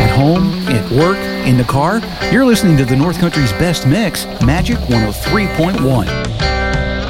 At home, at work, in the car, you're listening to the North Country's best mix, Magic 103.1.